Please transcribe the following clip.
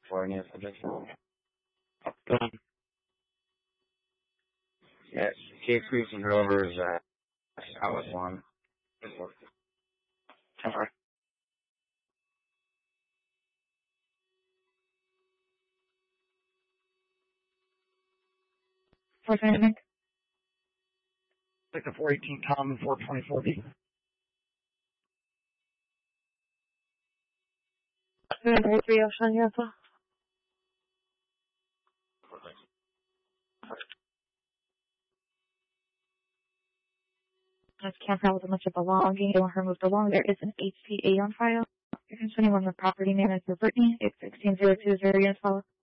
for any subject. Done. Yeah, Cape Creek and Grover's South one. Alright. What's your name? Take the 418 Tom and 424B. Number 3 Ocean here as well. This can't tell how much of belonging you want her moved along. There is an HPA on file. You can send anyone the property name as for Brittany. It's 16020 as well.